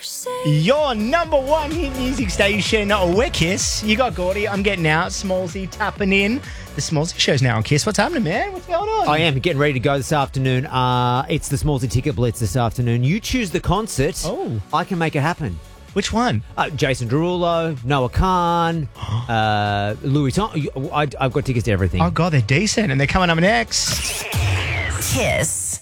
Your number one hit music station, we're Kiss. You got Gordy, I'm getting out, Smallsy tapping in. The Smallsy show's now on Kiss. What's happening, man? What's going on? I am getting ready to go this afternoon. It's the Smallsy Ticket Blitz this afternoon. You choose the concert. Oh. I can make it happen. Which one? Jason Derulo, Noah Khan, Louis Tom. I've got tickets to everything. Oh, God, they're decent, and they're coming up next. Kiss.